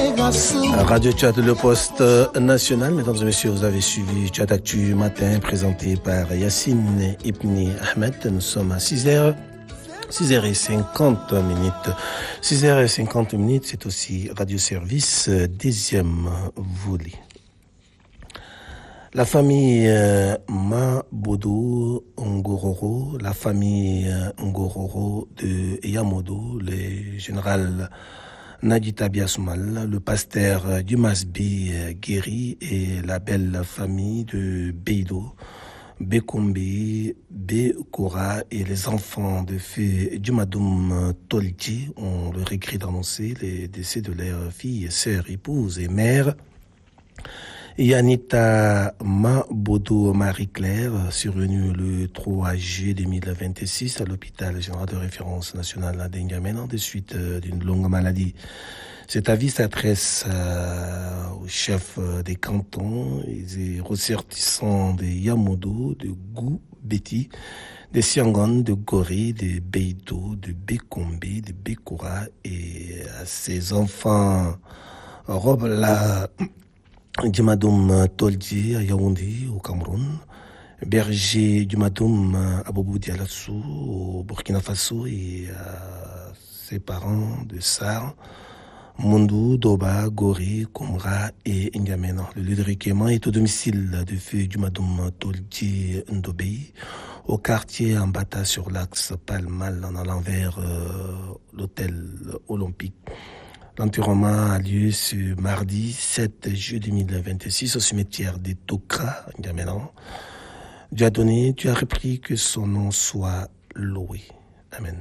Radio Tchad, le poste national. Mesdames et messieurs, vous avez suivi Tchad Actu matin, présenté par Yassine Ibni Ahmed. Nous sommes à 6h. 6h50 minutes. 6h50 minutes, c'est aussi Radio Service, deuxième volet. La famille Mabodo Ngororo, la famille Ngororo de Yamodo, le général Nadita Biasoumal, le pasteur Dumasbi Guéry et la belle famille de Beido, Bekombe, Bekora et les enfants de feu Dumadoum Tolji ont le regret d'annoncer les décès de leurs filles, sœurs, épouses et mères. Yanita Mabodo Marie-Claire, survenue le 3 juillet 2026 à l'hôpital général de référence nationale d'Ingamena, de suite d'une longue maladie. Cet avis s'adresse au chef des cantons et ressortissants de Yamodo, de Gou, Beti, de Siangon, de Gorée, de Beido, de Bekombe, de Bekora et à ses enfants Rob la Dumadoum Tolji à Yaoundé au Cameroun, Berger Dumadoum à Bobo Dialassou au Burkina Faso et à ses parents de Sar, Mondou, Doba, Gorée, Komra et N'Djamena. Le lieu de recueillement est au domicile de feu Dumadoum Tolji Ndobei, au quartier Ambata sur l'axe Palmal en allant vers l'hôtel olympique. L'enterrement a lieu ce mardi 7 juillet 2026 au cimetière des Tokra, N'Djamena. Dieu a donné, Dieu a repris, que son nom soit loué. Amen.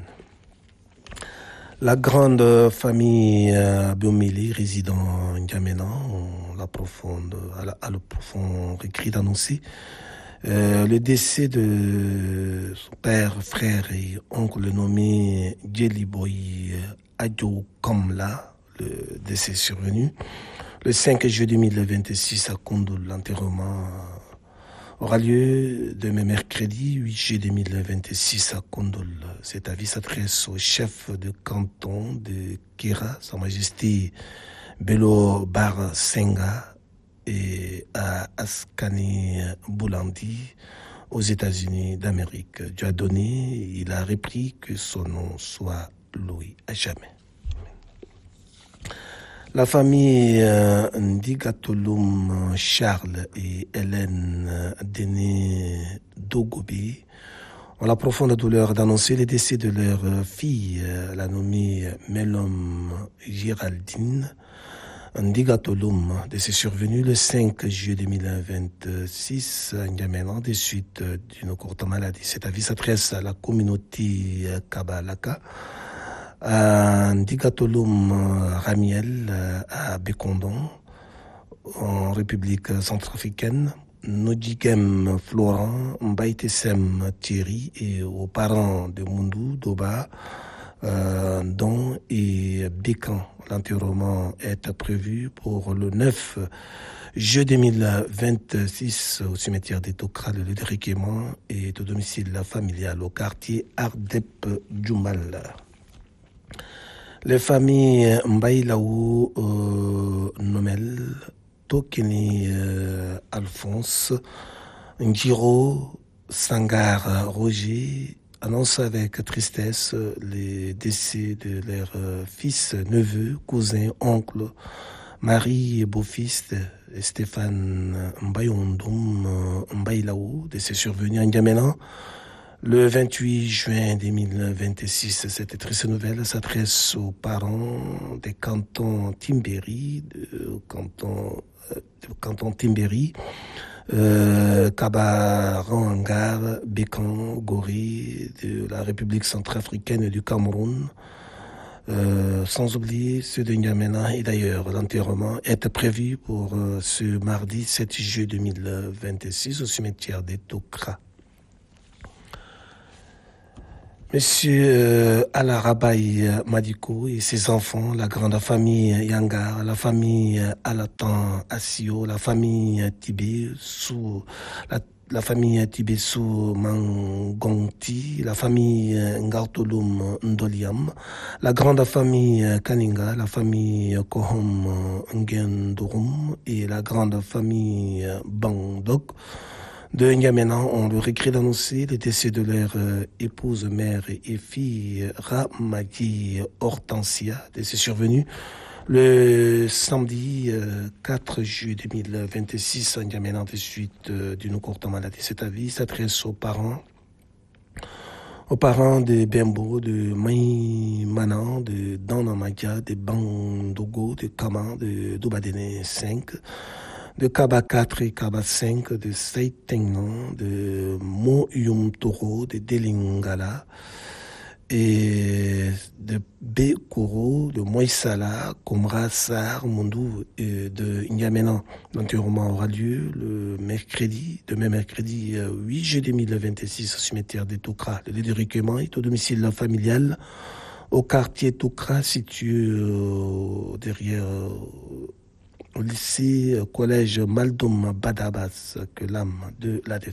La grande famille Biomili résidant en N'Djamena, a le profond regret d'annoncer le décès de son père, frère et oncle nommé Djeliboy Adjo Kamla. Le décès survenu le 5 juillet 2026 à Kondoul. L'enterrement aura lieu demain mercredi 8 juillet 2026 à Kondoul. Cet avis s'adresse au chef de canton de Kira, Sa Majesté Bello Bar Senga, et à Askani Boulandi aux États-Unis d'Amérique. Dieu a donné, il a repris, que son nom soit loué à jamais. La famille Ndigatolum Charles et Hélène Déné Dogobé ont la profonde douleur d'annoncer les décès de leur fille, la nommée Melom Géraldine Ndigatolum, décès survenu le 5 juillet 2026 à N'Djamena, des suites d'une courte maladie. Cet avis s'adresse à la communauté Kabalaka, à Ndigatolum Ramiel, à Bekondon, en République centrafricaine, Nodjigem Florent, Mbaïtesem Thierry et aux parents de Mundou, Doba, Don et Bécan. L'enterrement est prévu pour le 9 juillet 2026 au cimetière des Tokra. Le lieu de recueillement est au domicile familial au quartier Ardep Djoumal. Les familles Mbaïlaou Nomel, Tokeni Alphonse, Ngiro Sangar Roger annoncent avec tristesse les décès de leurs fils, neveux, cousins, oncles, mari et beau-fils, Stéphane Mbayondoum Mbaïlaou, décès survenu à N'Djamena le 28 juin 2026. Cette triste nouvelle s'adresse aux parents des cantons Timberi, canton Timberi, Kabarangar, Bécan, Gorée, de la République centrafricaine et du Cameroun, sans oublier ceux de N'Djamena. Et d'ailleurs, l'enterrement est prévu pour ce mardi 7 juillet 2026 au cimetière des Tokra. Monsieur Alarabaï Madiko et ses enfants, la grande famille Yangar, la famille Alatan Assio, la famille Tibé, sous la famille Tibeso Mangonti, la famille Ngartolum Ndoliam, la grande famille Kaninga, la famille Kohom Ngendorum et la grande famille Bandok de N'Djamena ont le regret d'annoncer le décès de leur épouse, mère et fille Ramadi Hortensia, décès survenu le samedi 4 juillet 2026 à N'Djamena de suite d'une courte maladie. Cet avis s'adresse aux parents de Bembo, de Maïmanan, de Danamadia, de Bandogo, de Kama, de Doubadene 5, de Kaba 4 et Kaba 5, de Saïtengan, de Moyum Toro, de Delingala, et de Bekoro, de Moïsala, Komra, Sar, Mondou et de N'Djamena. L'enterrement aura lieu le mercredi 8 juillet 2026 au cimetière de Toukra. Le lieu de recueillement est au domicile familial au quartier Toukra, situé derrière au lycée collège Maldoum Badabas, que l'âme de la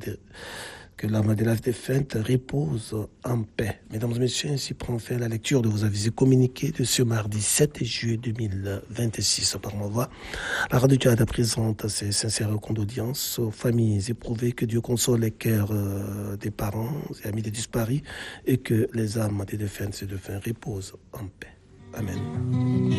défunte repose en paix. Mesdames et messieurs, ainsi prend fin la lecture de vos avis et communiqués de ce mardi 7 juillet 2026 par ma voix. La Radio Canada présente ses sincères condoléances aux familles éprouvées. Que Dieu console les cœurs des parents et amis des disparus et que les âmes des défunts reposent en paix. Amen.